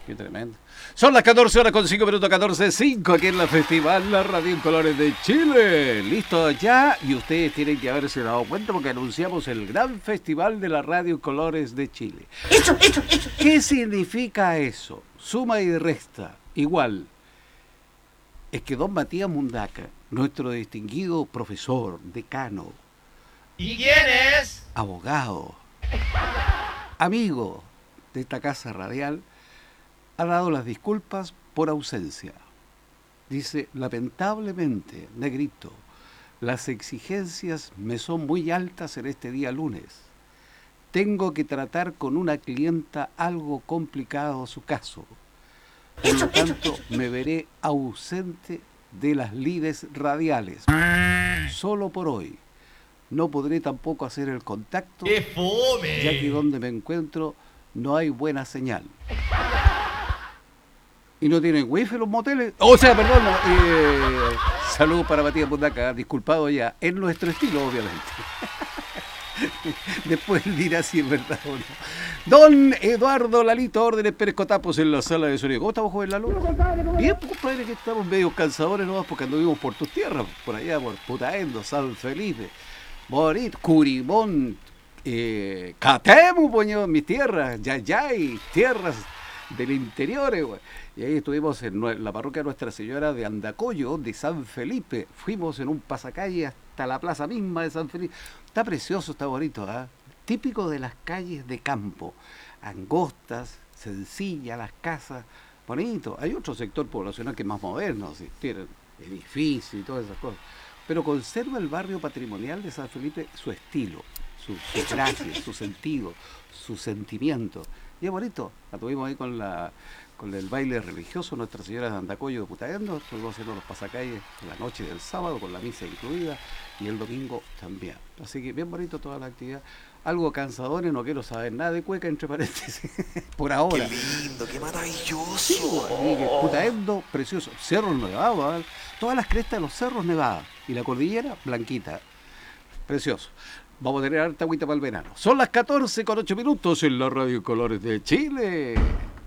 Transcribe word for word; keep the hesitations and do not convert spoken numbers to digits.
Qué tremendo. Son las catorce horas con cinco minutos, catorce cinco aquí en la Festival La Radio en Colores de Chile. Listo ya, y ustedes tienen que haberse dado cuenta porque anunciamos el gran Festival de la Radio en Colores de Chile. Eso, eso, eso. ¿Qué significa eso? Suma y resta, igual. Es que don Matías Mundaca, nuestro distinguido profesor, decano. ¿Y quién es? Abogado, amigo de esta casa radial, ha dado las disculpas por ausencia. Dice, lamentablemente, negrito, las exigencias me son muy altas en este día lunes. Tengo que tratar con una clienta algo complicado su caso. Por lo tanto, me veré ausente de las lides radiales. Solo por hoy. No podré tampoco hacer el contacto, ¡Qué fome! ya que donde me encuentro no hay buena señal. ¿Y no tienen wifi los moteles? O sea, perdón, eh, saludos para Matías Mundaca, disculpado ya, en nuestro estilo, obviamente. Después él dirá si es verdad o no. Don Eduardo Lalito Órdenes Pérez Cotapos en la sala de sonido. ¿Cómo estamos, joven Lalo? Bien, pues, compadre, que estamos medio cansadores nomás porque anduvimos por tus tierras, por allá, por Putaendo, San Felipe, Bonito, Curimón, eh, Catemu, poño, mis tierras, Yayay, tierras del interior, eh, y ahí estuvimos en la parroquia Nuestra Señora de Andacollo, de San Felipe. Fuimos en un pasacalle hasta la plaza misma de San Felipe. Está precioso, está bonito, ¿eh? Típico de las calles de campo, angostas, sencillas las casas, bonito. Hay otro sector poblacional que es más moderno, ¿sí? Tienen edificios y todas esas cosas, pero conserva el barrio patrimonial de San Felipe su estilo, su, su gracia, su sentido, su sentimiento. Y es bonito, la tuvimos ahí con la con el baile religioso Nuestra Señora de Andacollo de Putaendo, estuvimos haciendo los pasacalles la noche del sábado con la misa incluida y el domingo también. Así que bien bonito toda la actividad. Algo cansadores, no quiero saber nada de cueca, entre paréntesis, por ahora. ¡Qué lindo, qué maravilloso! Sí, oh. Putaendo, precioso. Cerros nevados, ¿eh? Todas las crestas de los cerros nevadas y la cordillera blanquita. Precioso. Vamos a tener harta agüita para el verano. Son las catorce con ocho minutos en la Radio Colores de Chile.